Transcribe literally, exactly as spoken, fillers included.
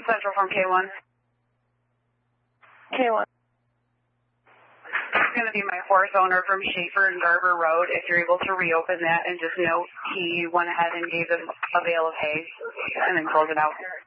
Central from K one. K one. It's going to be my horse owner from Schaefer and Garber Road. If you're able to reopen that and just note he went ahead and gave them a bale of hay and then close it out.